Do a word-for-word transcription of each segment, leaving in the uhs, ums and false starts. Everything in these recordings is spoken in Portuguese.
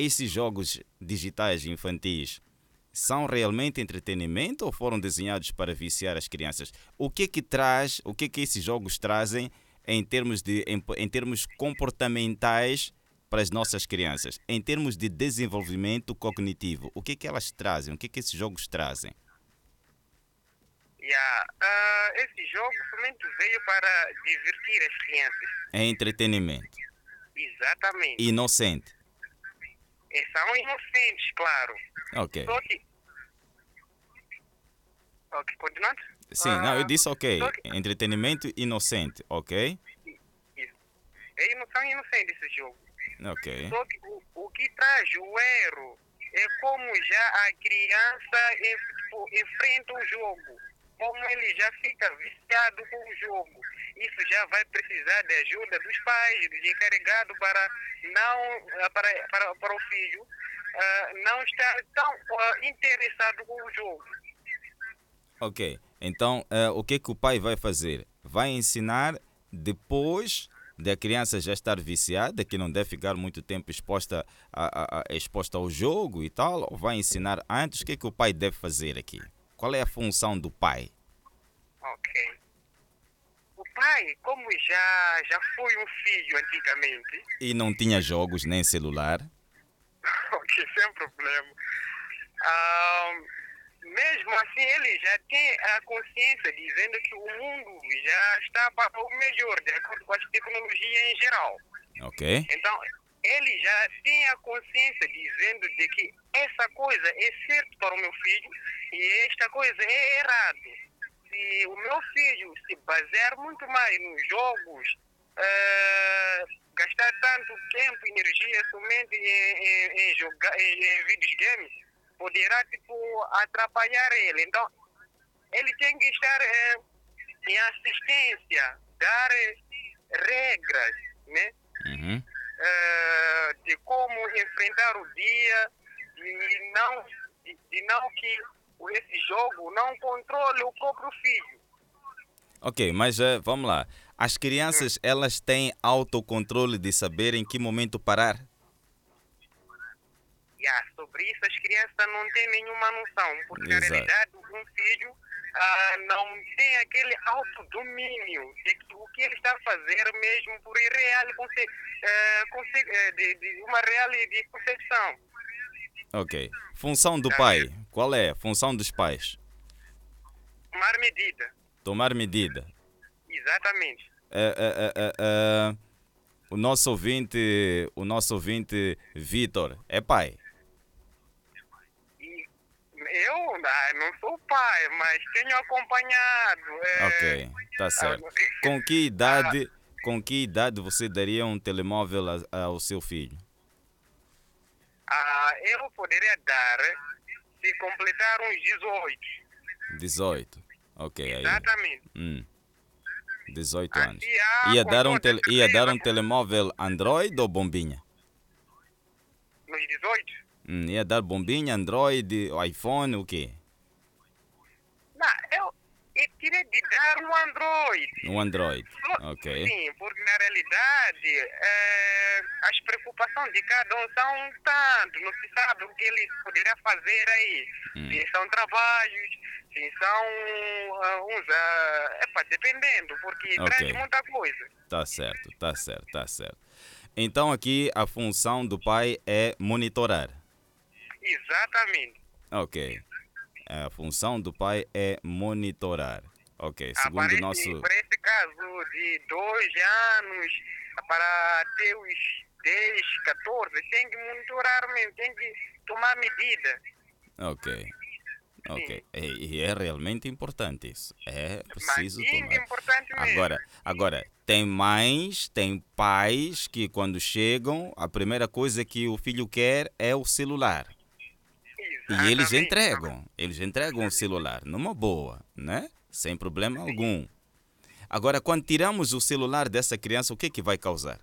esses jogos digitais infantis são realmente entretenimento ou foram desenhados para viciar as crianças? O que é que traz, o que é que esses jogos trazem em termos, de, em, em termos comportamentais para as nossas crianças? Em termos de desenvolvimento cognitivo, o que é que elas trazem? O que é que esses jogos trazem? Yeah. Uh, esse jogo somente veio para divertir as crianças. É entretenimento. Exatamente. Inocente. E são inocentes, claro. Ok. Só que... Ok, continuando? Sim, não, eu Uh, disse ok. só que... Entretenimento inocente, ok? Isso. É ino- são inocentes esse jogo. Ok. Só que o, o que traz o erro é como já a criança en- tipo, enfrenta o jogo. Como ele já fica viciado com o jogo. Isso já vai precisar de ajuda dos pais, do encarregado para não ah, para, para, para o filho ah, não estar tão ah, interessado com o jogo. Ok. Então, eh, o que é que o pai vai fazer? Vai ensinar depois da criança já estar viciada, que não deve ficar muito tempo exposta, a, a- a- exposta ao jogo e tal, ou vai ensinar antes? O que é que o pai deve fazer aqui? Qual é a função do pai? Ok. O pai, como já, já foi um filho antigamente, E não tinha jogos nem celular? ok, sem problema. Ah, mesmo assim, ele já tem a consciência dizendo que o mundo já está para o melhor, de acordo com a tecnologia em geral. Ok. Então, ele já tem a consciência dizendo de que essa coisa é certo para o meu filho e esta coisa é errado. Se o meu filho se basear muito mais nos jogos, eh, gastar tanto tempo e energia somente em, em, em, jogar, em, em videogames, poderá tipo, atrapalhar ele. Então, ele tem que estar eh, em assistência, dar eh, regras, né? Uhum. eh, de como enfrentar o dia e não, de, de não que esse jogo não controle o próprio filho. Ok, mas eh, vamos lá. As Hum. crianças, elas têm autocontrole de saber em que momento parar? Yeah, sobre isso as crianças não têm nenhuma noção, porque na Exato. realidade um filho ah, não tem aquele autodomínio de que o que ele está a fazer mesmo por irreal conce, eh, conce, eh, de, de uma real de concepção. Ok. Função do Tá pai. vendo? Qual é? Função dos pais. Tomar medida. Tomar medida. Exatamente. Eh, eh, eh, eh, eh, o nosso ouvinte, o nosso ouvinte Vitor, é pai. E eu ah, não sou pai, mas tenho acompanhado. É, Ok, tá ah, certo. Com que ah, idade, com que idade você daria um telemóvel a- ao seu filho? ah, eu poderia dar se completar uns dezoito. dezoito. Ok, aí. Exatamente. Hum, dezoito anos. Assim há Ia com dar um, toda tele, ia dar certeza um telemóvel Android ou bombinha? nos dezoito. Hum, ia dar bombinha, Android, iPhone, o quê? Não, eu, eu tirei de dar um Android. Um Android. Só- Ok. Sim, porque na realidade eh, as preocupações de cada um são um tanto, não se sabe o que ele poderia fazer aí. Hum. Se são trabalhos, se são ah, uns. ah, epa, dependendo, porque Ok. traz muita coisa. Tá certo, tá certo, tá certo. Então aqui a função do pai é monitorar. Exatamente. Ok. A função do pai é monitorar. Ok, segundo o Aparece, nosso... para esse caso de dois anos para até os dez, catorze, tem que monitorar mesmo, tem que tomar medida. Ok, ok. Sim. E e é realmente importante isso. É Mas preciso muito tomar. importante mesmo. Agora, agora, tem mães, tem pais que quando chegam, a primeira coisa que o filho quer é o celular. E eles Exatamente. entregam, eles entregam o celular, numa boa, né? Sem problema algum. Agora, quando tiramos o celular dessa criança, o que é que vai causar?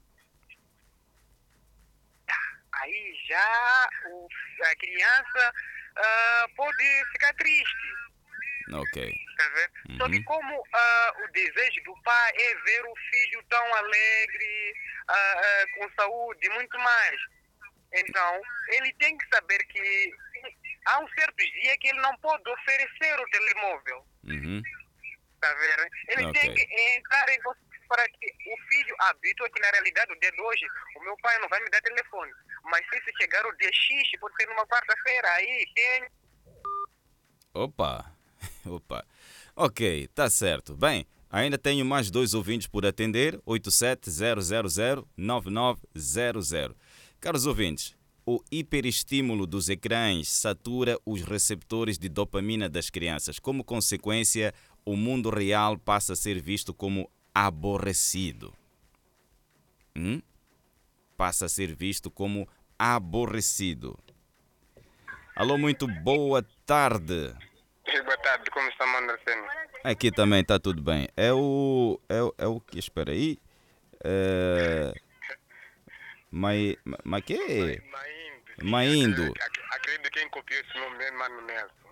Aí já o, a criança ah, pode ficar triste. Ok. Tá vendo? Só que Uhum. como ah, o desejo do pai é ver o filho tão alegre, ah, ah, com saúde, muito mais. Então, ele tem que saber que há um certo dia que ele não pode oferecer o telemóvel. Uhum. Tá vendo? Ele Ok. tem que entrar em você para que o filho habitua que na realidade o dia de hoje o meu pai não vai me dar telefone. Mas se isso chegar o dia X, pode ser numa quarta-feira, aí tem. Opa, opa. Ok, tá certo. Bem, ainda tenho mais dois ouvintes por atender, oito sete zero zero zero nove nove zero zero. Caros ouvintes, o hiperestímulo dos ecrãs satura os receptores de dopamina das crianças. Como consequência, o mundo real passa a ser visto como aborrecido. Hum? Passa a ser visto como aborrecido. Alô, muito boa tarde. Boa tarde, como está, Mano Arsênio? Aqui também está tudo bem. É o. É, o- é o que? Espera aí. É, mas. Mas que? Maindo. Maindo. Acredito que quem copiou esse nome é Mano Nelson.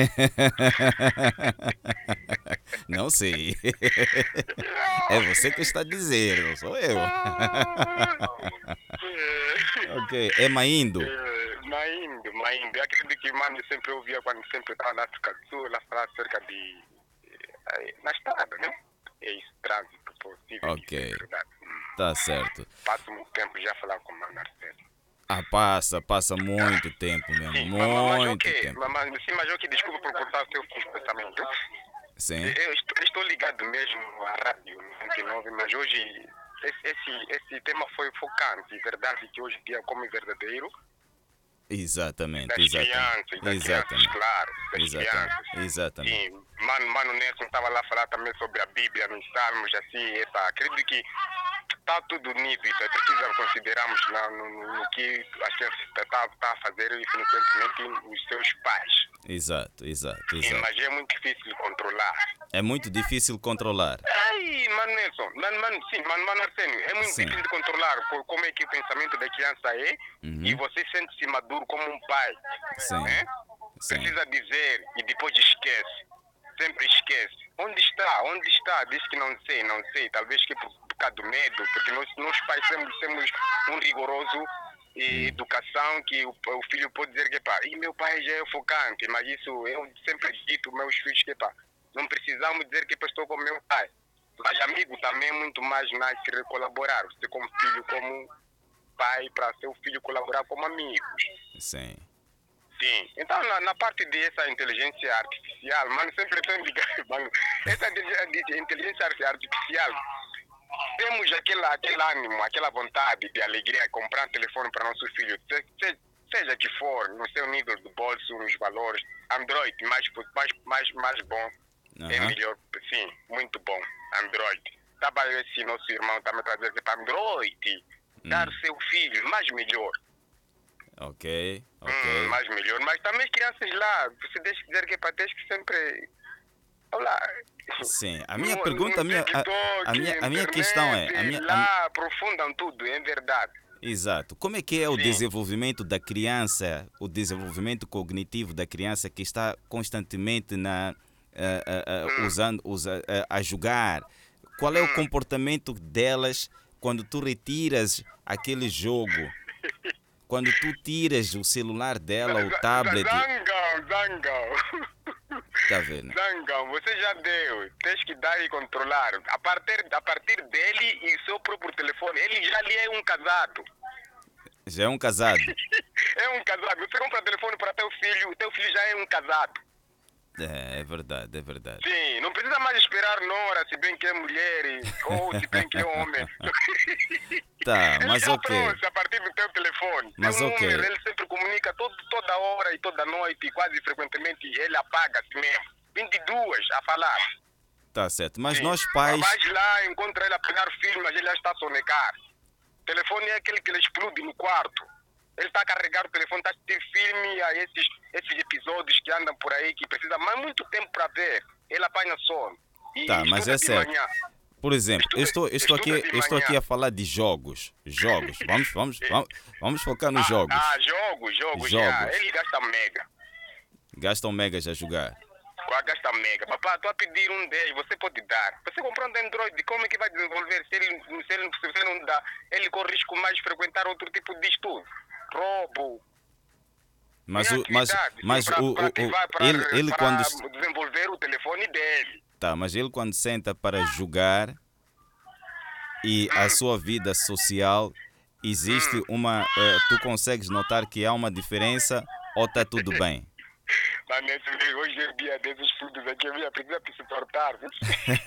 Não sei. É você que está a dizer, não sou eu. Ok. É Maindo. Maindo, Maindo. Eu acredito que Mano sempre ouvia quando sempre estava na África do Sul, lá falar acerca de. eh, na estrada, né? É isso, trânsito possível. Ok. Isso, é verdade. Tá certo. Passo muito tempo já a falar com o Mano Arsênio. Ah, passa, passa muito tempo mesmo. Sim, mas, mas Muito ok, tempo. mas, mas, sim, mas ok, desculpa por cortar o seu fim de pensamento. Sim. Eu estou, estou ligado mesmo à rádio noventa e nove, mas hoje esse, esse, esse tema foi focante, verdade que hoje em dia como verdadeiro, Exatamente, das exatamente. crianças, das Exatamente. crianças, claro, das Exatamente. crianças. Exatamente. Sim, Mano, Mano Nelson estava lá a falar também sobre a Bíblia, nos Salmos, assim, essa, acredito que está tudo unido, isso é preciso considerarmos na, no, no, no que a criança está tá a fazer e frequentemente os seus pais. Exato, exato, Sim, exato. mas é muito difícil de controlar. É muito difícil controlar. Ai, Mano Nelson, mano, mano, sim, Mano, mano Arsênio, é muito Sim. difícil de controlar co- como é que o pensamento da criança é Uhum. e você sente-se maduro como um pai. Sim. Né? Sim. Precisa dizer e depois esquece. Sempre esquece. Onde está? Onde está? Diz que não sei, não sei. Talvez que por, por causa do medo, porque nós, nós pais temos, temos um rigoroso e educação que o, o filho pode dizer que pá, e meu pai já é focante, mas isso eu sempre dito meus filhos que pá, não precisamos dizer que estou com meu pai. Mas amigo também é muito mais nice colaborar. Você como filho, como pai, para seu filho colaborar como amigos. Sim. Sim. Então, na, na parte dessa inteligência artificial, mano, sempre tem ligado, mano. Essa inteligência inteligência artificial, temos aquele, aquele ânimo, aquela vontade de alegria de comprar um telefone para nosso filho, se, se, seja que for, no seu nível do bolso, nos valores. Android, mais, mais, mais, mais bom, Uhum. é melhor, sim, muito bom. Android. Estava esse nosso irmão também para dizer que para Android, dar seu filho, mais melhor. Ok, ok. Hum, mais melhor. Mas também as crianças lá, você deixa dizer que é para ter que sempre. Olá. Sim, a minha No- pergunta, no a minha, a, TikTok, a minha, a minha internet, questão é, a minha, a- lá aprofundam tudo, é verdade. exato, como é que é o Sim. desenvolvimento da criança, o desenvolvimento cognitivo da criança que está constantemente na, eh, eh, eh, usando, usa, eh, a jogar? Qual é o comportamento delas quando tu retiras aquele jogo? Quando tu tiras o celular dela, o Z- tablet, Zangão, zangão. tá vendo? Zangão, você já deu. Tens que dar e controlar. A partir, a partir dele e seu próprio telefone, ele já lhe é um casado. Já é um casado. É um casado. Você compra telefone para teu filho, teu filho já é um casado. É, é verdade, é verdade. Sim, não precisa mais esperar Nora, se bem que é mulher e- ou se bem que é homem. Tá, Ele mas já ok. trouxe a partir do teu telefone. Mas Teu ok. número, ele sempre comunica todo, toda hora e toda noite, e quase frequentemente ele apaga-se mesmo. vinte e duas a falar. Tá certo. Mas Sim. nós pais. Vais lá, encontra ele a pegar filme, mas ele já está a sonecar. O telefone é aquele que ele explode no quarto. Ele está a carregar o telefone, está a assistir filme, a esses, esses episódios que andam por aí, que precisa mais muito tempo para ver. Ele apanha sono. E Tá, mas estuda é de certo. manhã. Por exemplo, eu estou, eu estou, aqui, Estuda de eu estou aqui manhã. a falar de jogos. Jogos. Vamos, vamos, vamos, vamos focar nos jogos. Ah, jogos, jogos, Jogos. já. Ele gasta mega. Gastam megas a jogar. Qual gasta mega? Papá, estou a pedir um dez, você pode dar. Você comprando Android, como é que vai desenvolver? Se ele, se ele, se você não dá, ele corre risco mais de frequentar outro tipo de estudo. roubo. Mas, Tem o, mas, atividade, mas para, o, o, para, o- ativar, para, ele, ele para quando... desenvolver o telefone dele. Tá, mas ele quando senta para jogar e a Hum, sua vida social, existe hum. uma... eh, tu consegues notar que há uma diferença ou está tudo bem? Mas nesse dia, hoje é dia desses frutos aqui, eu ia precisar se portar. Viu?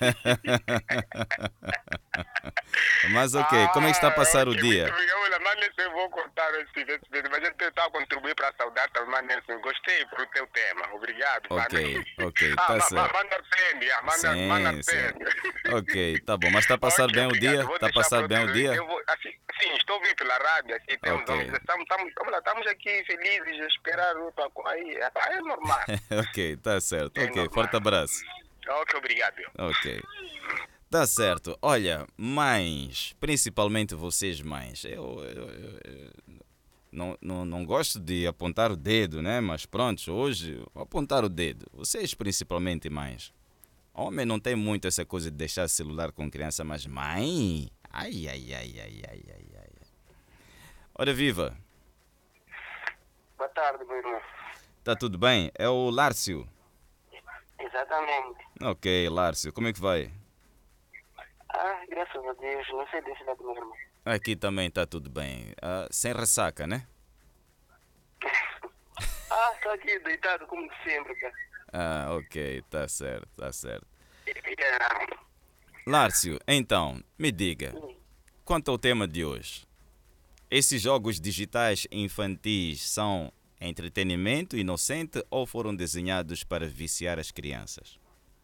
Mas ok, como é que está a Ah, passar o ok, muito dia? obrigado. Olha, mas nesse eu vou cortar esse, esse vídeo, mas eu tentar contribuir para saudar também, Nelson. Gostei pro teu tema. Obrigado, Ok, mano. ok, Ah, tá ma, ma, certo. manda pende, ah, manda, manda Sim, sim. pende. Ok, tá bom. Mas está a passar Ok, bem o obrigado. dia? Eu vou Está a deixar passar para bem o outro. dia? Eu vou, assim, sim, estou ouvindo pela rádio, assim, temos, Ok. vamos, estamos, estamos, vamos lá, estamos aqui felizes a esperar outra coisa. Aí, é, pá, é normal. Ok, tá certo. É Ok, normal. forte abraço. Ok, obrigado. Ok. Tá certo. Olha, mães, principalmente vocês mães, eu, eu- eu- eu não, não, não gosto de apontar o dedo, né? Mas pronto, hoje vou apontar o dedo. Vocês principalmente mães. Homem não tem muito essa coisa de deixar celular com criança, mas mãe... Ai, ai, ai, ai, ai, ai, ai. Ora viva, Boa tarde, meu irmão. tá tudo bem? É o Lárcio. Exatamente. Ok, Lárcio, como é que vai? Ah, graças a Deus, não sei desse lado, meu irmão. Aqui também tá tudo bem. Ah, sem ressaca, né? Ah, estou aqui deitado como de sempre, cara. Ah, ok, tá certo, tá certo. É, Lárcio, então, me diga, hum, quanto ao tema de hoje, esses jogos digitais infantis são entretenimento inocente ou foram desenhados para viciar as crianças?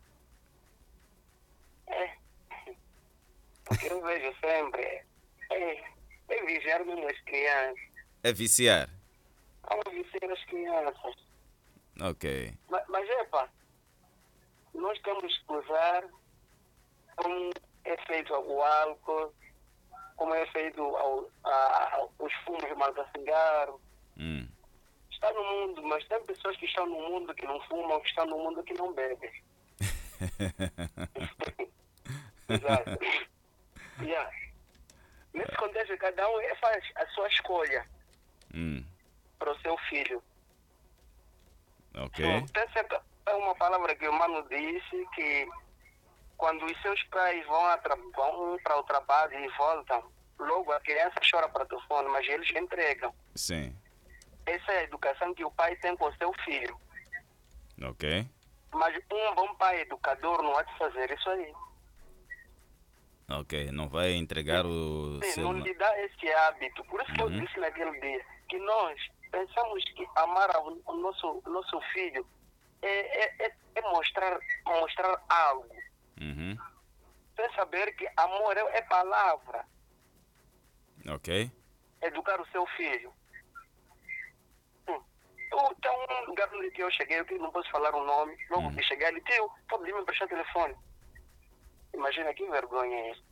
é, o que eu vejo sempre é, é vigiar mesmo as crianças. É viciar? Vamos vigiar as crianças. Ok, Mas, mas epa, nós temos que usar como é feito o álcool, como é feito ao, a, os fumos de malta cigarro. hum, Está no mundo, mas tem pessoas que estão no mundo que não fumam, que estão no mundo que não bebem. Exato. Yeah. Nesse contexto, cada um faz a sua escolha hum, para o seu filho. ok, Bom, tem certa, é uma palavra que o mano disse que quando os seus pais vão, a tra- vão para o trabalho e voltam, logo a criança chora para o telefone, mas eles entregam. sim, Essa é a educação que o pai tem com o seu filho. ok, Mas um bom pai educador não há de fazer isso aí. ok, não vai entregar o Sim, não celular. lhe dá esse hábito. Por isso que eu Uhum. disse naquele dia que nós pensamos que amar ao- o nosso, o nosso filho é, é, é, é mostrar, mostrar algo. Uhum. Sem saber que amor é, é palavra. Ok, Educar o seu filho. Hum. Eu, tem um lugar onde que eu cheguei, que não posso falar o nome. Logo Uhum. que cheguei ali, tio, pode me emprestar telefone. Imagina que vergonha é essa.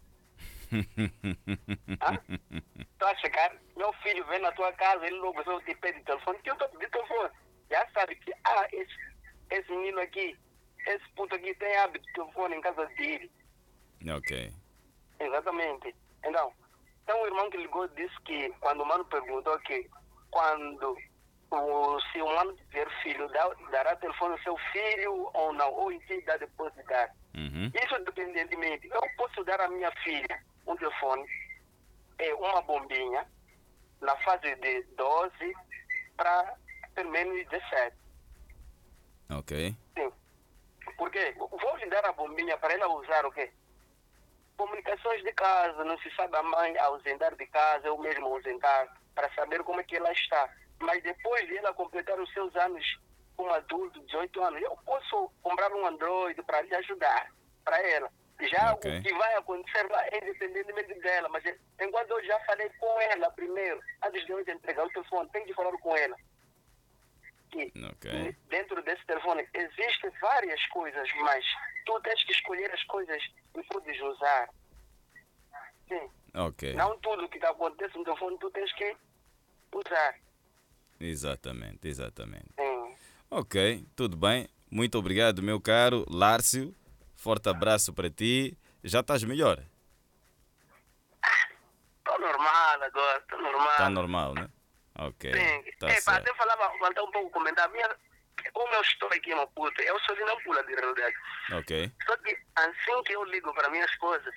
Tu a chegar, meu filho vem na tua casa, ele logo só te pede telefone, que eu estou pedindo telefone. Já sabe que, ah, esse, esse menino aqui, esse puto aqui tem hábito de telefone em casa dele. ok, Exatamente. Então, tem um irmão que ligou e disse que quando o mano perguntou que quando o, se o mano tiver filho, dá, dará telefone ao seu filho ou não, ou em que idade pode dar. uhum. Isso independentemente. Eu posso dar à minha filha um telefone, é uma bombinha, na fase de doze para pelo menos dezessete. Ok, Sim. Porque vou lhe dar a bombinha para ela usar o quê? Comunicações de casa, não se sabe a mãe ausentar de casa, eu mesmo ausentar, para saber como é que ela está. Mas depois de ela completar os seus anos como adulto, dezoito anos, eu posso comprar um Android para lhe ajudar, para ela. Já Ok. o que vai acontecer lá é independentemente dela, mas enquanto eu já falei com ela primeiro, antes de eu te entregar o telefone, tem que falar com ela. Que ok, dentro desse telefone existem várias coisas, mas tu tens que escolher as coisas que podes usar. Sim. ok, Não tudo que acontece no telefone tu tens que usar. exatamente, exatamente. Sim. Ok, tudo bem. Muito obrigado, meu caro Lárcio. Forte abraço para ti. Já estás melhor? Estou normal agora, estou normal. Está normal, né? Ok. Sim. Tá É, para certo. até falar, voltar um pouco, comentar. Minha, como eu estou aqui em Maputo, eu sou de Nampula, de realidade. Ok. Só que assim que eu ligo para minha esposa,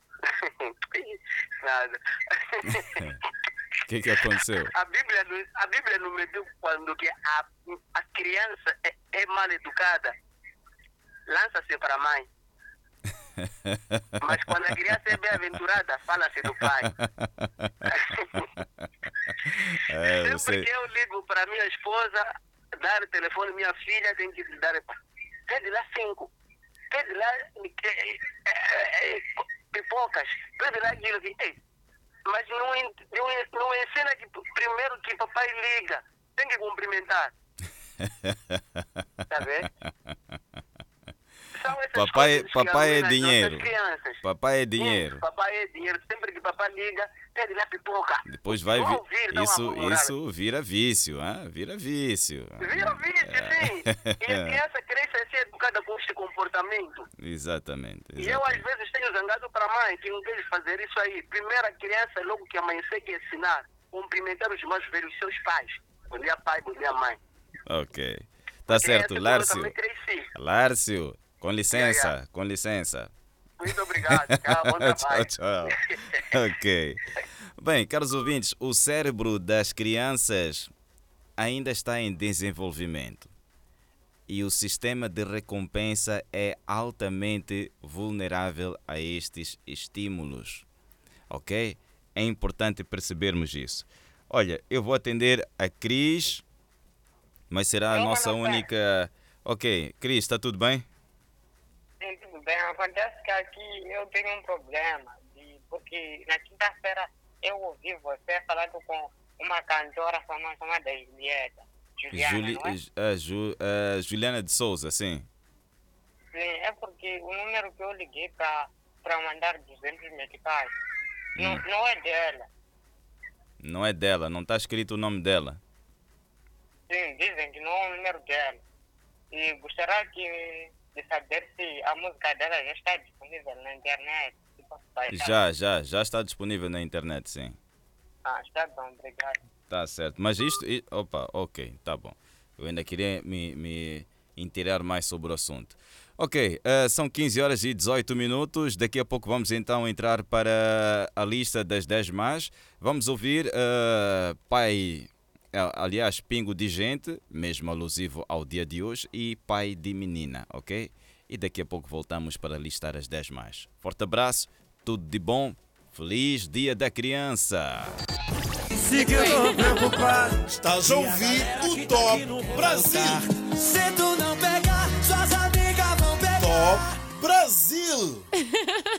nada. O que que aconteceu? A Bíblia, não- a Bíblia não me diz quando que a, a criança é, é mal educada, lança-se para a mãe. Mas quando a criança é bem-aventurada, fala-se do pai. É, Sempre você... que eu ligo para minha esposa, dar o telefone, minha filha tem que dar. Pede lá cinco. Pede lá eh, eh, eh, pipocas. Pede lá aquilo que. Ei, mas não, en- não, en- não ensina que primeiro que papai liga, tem que cumprimentar. Tá vendo? São essas Papai, coisas que papai é arruinam as dinheiro. nossas crianças. Papai é Sim, dinheiro. papai é dinheiro. Sempre que papai liga, pede lá pipoca. Depois vai Vão vir. ouvir, dão Isso, uma moral. isso vira vício, hein? Vira vício. Vira vício, sim. E a criança cresce a ser educada com este comportamento. Exatamente. E eu, às exatamente. vezes, tenho zangado para a mãe que não quer fazer isso aí. Primeiro, a criança, logo que amanhecer, que ensinar, cumprimentar os mais velhos, seus pais. Bom dia, pai, bom dia, mãe. Ok. Tá certo, Criança, Eu Lárcio. também cresci. Lárcio, com licença, Yeah, com licença. Muito obrigado. Tchau, bom Tchau, trabalho. tchau. Ok. Bem, caros ouvintes, o cérebro das crianças ainda está em desenvolvimento e o sistema de recompensa é altamente vulnerável a estes estímulos. Ok? É importante percebermos isso. Olha, eu vou atender a Cris, mas será a Não, nossa não, não. única... Ok, Cris, está tudo bem? Sim, tudo bem. Acontece que aqui eu tenho um problema, de, porque na quinta-feira eu ouvi você falando com uma cantora famosa chamada Julieta. Juliana, Juli- não é? a Ju- a Juliana de Souza, sim. Sim, é porque o número que eu liguei para mandar duzentos meticais não, Hum. não é dela. Não é dela, não está escrito o nome dela. Sim, dizem que não é o número dela. E gostaria que, de saber se a música dela já está disponível na internet. Se posso baixar. Já, já, já está disponível na internet, sim. Ah, está bom, obrigado. Tá certo. Mas isto. i- Opa, ok, tá bom. Eu ainda queria me, me inteirar mais sobre o assunto. Ok, eh, são quinze horas e dezoito minutos. Daqui a pouco vamos então entrar para a lista das dez más. Vamos ouvir eh, Pai, eh, aliás, Pingo de Gente, mesmo alusivo ao dia de hoje, e Pai de Menina, ok? E daqui a pouco voltamos para listar as dez más. Forte abraço, tudo de bom, feliz Dia da Criança! Se que eu tô preocupado. Estás a ouvir o Top Brasil. Se tu não pegar, suas amigas vão pegar. Top Brasil.